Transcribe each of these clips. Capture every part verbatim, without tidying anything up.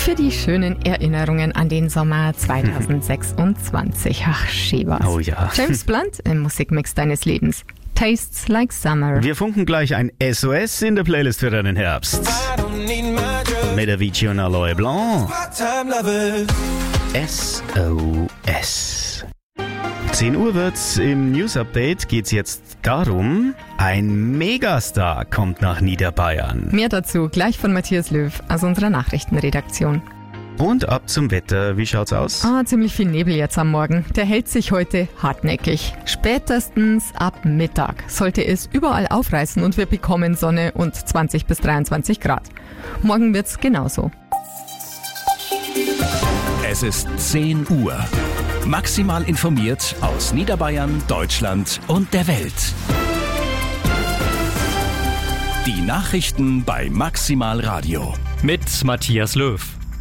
für die schönen Erinnerungen an den Sommer zweitausendsechsundzwanzig. Ach, Schäbers. Oh ja. James Blunt im Musikmix deines Lebens. Tastes Like Summer. Wir funken gleich ein S O S in der Playlist für deinen Herbst. Mit Avicii und Aloe Blanc. S O S. zehn Uhr wird's. Im News-Update geht's jetzt darum, ein Megastar kommt nach Niederbayern. Mehr dazu gleich von Matthias Löw aus unserer Nachrichtenredaktion. Und ab zum Wetter. Wie schaut's aus? Ah, ziemlich viel Nebel jetzt am Morgen. Der hält sich heute hartnäckig. Spätestens ab Mittag sollte es überall aufreißen und wir bekommen Sonne und zwanzig bis dreiundzwanzig Grad. Morgen wird's genauso. Es ist zehn Uhr. Maximal informiert aus Niederbayern, Deutschland und der Welt. Die Nachrichten bei Maximal Radio. Mit Matthias Löw.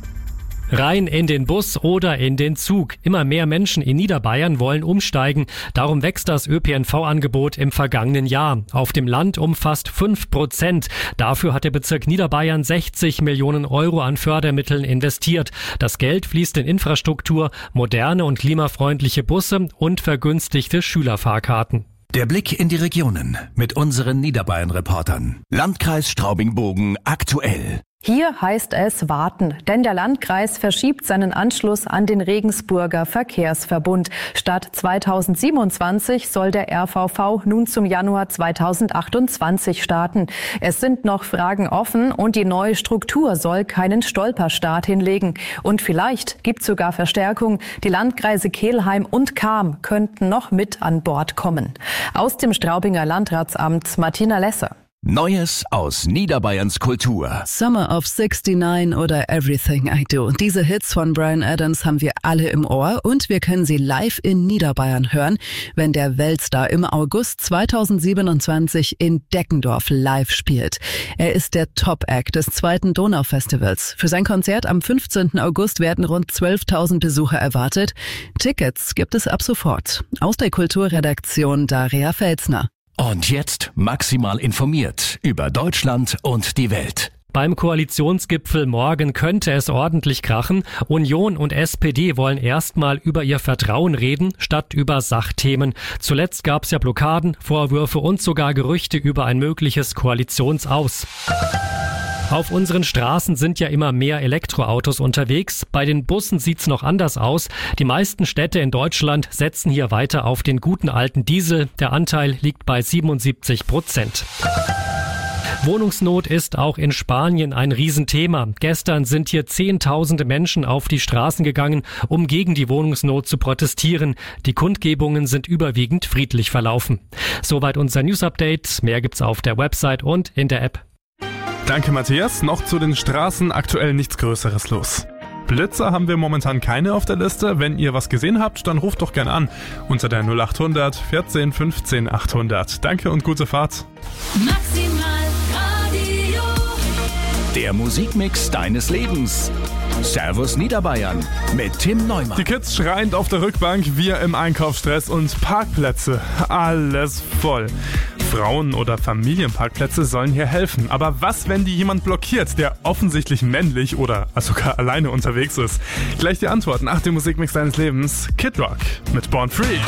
Rein in den Bus oder in den Zug. Immer mehr Menschen in Niederbayern wollen umsteigen. Darum wächst das Ö P N V-Angebot im vergangenen Jahr. Auf dem Land um fast fünf Prozent. Dafür hat der Bezirk Niederbayern sechzig Millionen Euro an Fördermitteln investiert. Das Geld fließt in Infrastruktur, moderne und klimafreundliche Busse und vergünstigte Schülerfahrkarten. Der Blick in die Regionen mit unseren Niederbayern-Reportern. Landkreis Straubing-Bogen aktuell. Hier heißt es warten, denn der Landkreis verschiebt seinen Anschluss an den Regensburger Verkehrsverbund. Statt zweitausendsiebenundzwanzig soll der R V V nun zum Januar zweitausendachtundzwanzig starten. Es sind noch Fragen offen und die neue Struktur soll keinen Stolperstart hinlegen. Und vielleicht gibt es sogar Verstärkung. Die Landkreise Kelheim und Cham könnten noch mit an Bord kommen. Aus dem Straubinger Landratsamt Martina Lesser. Neues aus Niederbayerns Kultur. Summer of sixty-nine oder Everything I Do. Diese Hits von Bryan Adams haben wir alle im Ohr und wir können sie live in Niederbayern hören, wenn der Weltstar im August zweitausendsiebenundzwanzig in Deckendorf live spielt. Er ist der Top-Act des zweiten Donaufestivals. Für sein Konzert am fünfzehnten August werden rund zwölftausend Besucher erwartet. Tickets gibt es ab sofort. Aus der Kulturredaktion Daria Felsner. Und jetzt maximal informiert über Deutschland und die Welt. Beim Koalitionsgipfel morgen könnte es ordentlich krachen. Union und S P D wollen erstmal über ihr Vertrauen reden, statt über Sachthemen. Zuletzt gab es ja Blockaden, Vorwürfe und sogar Gerüchte über ein mögliches Koalitionsaus. Auf unseren Straßen sind ja immer mehr Elektroautos unterwegs. Bei den Bussen sieht's noch anders aus. Die meisten Städte in Deutschland setzen hier weiter auf den guten alten Diesel. Der Anteil liegt bei siebenundsiebzig Prozent. Wohnungsnot ist auch in Spanien ein Riesenthema. Gestern sind hier Zehntausende Menschen auf die Straßen gegangen, um gegen die Wohnungsnot zu protestieren. Die Kundgebungen sind überwiegend friedlich verlaufen. Soweit unser News-Update. Mehr gibt's auf der Website und in der App. Danke, Matthias. Noch zu den Straßen aktuell nichts Größeres los. Blitzer haben wir momentan keine auf der Liste. Wenn ihr was gesehen habt, dann ruft doch gerne an. Unter der null acht hundert vierzehn fünfzehn achthundert. Danke und gute Fahrt. Maximal Radio. Der Musikmix deines Lebens. Servus Niederbayern mit Tim Neumann. Die Kids schreiend auf der Rückbank, wir im Einkaufsstress und Parkplätze. Alles voll. Frauen- oder Familienparkplätze sollen hier helfen. Aber was, wenn die jemand blockiert, der offensichtlich männlich oder sogar alleine unterwegs ist? Gleich die Antwort nach dem Musikmix deines Lebens. Kid Rock mit Born Free.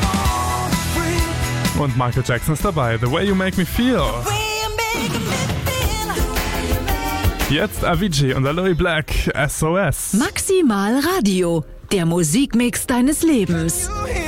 Und Michael Jackson ist dabei. The Way You Make Me Feel. Jetzt Avicii und Aloe Black, S O S. Maximal Radio, der Musikmix deines Lebens.